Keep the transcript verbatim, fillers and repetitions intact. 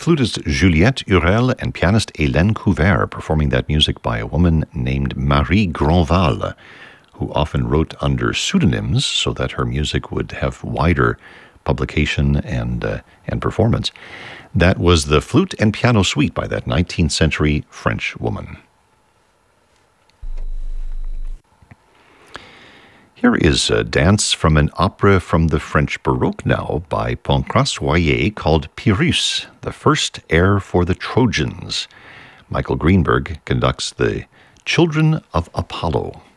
flutist Juliette Hurel and pianist Hélène Couvert performing that music by a woman named Marie Grandval, who often wrote under pseudonyms so that her music would have wider publication and uh, and performance. That was the Flute and Piano Suite by that nineteenth century French woman. Here is a dance from an opera from the French Baroque now by Pancras Royer called Pyrrhus, the first air for the Trojans. Michael Greenberg conducts the Children of Apollo.